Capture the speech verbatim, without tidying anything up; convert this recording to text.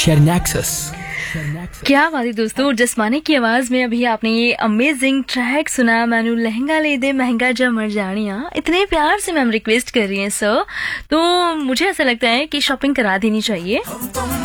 शेरनेक्सस। क्या बात है दोस्तों, जसमानी की आवाज में अभी आपने ये अमेजिंग ट्रैक सुना। मैनू लहंगा ले दे महंगा जा मर जानिया, इतने प्यार से मैम रिक्वेस्ट कर रही हैं सर, तो मुझे ऐसा लगता है कि शॉपिंग करा देनी चाहिए।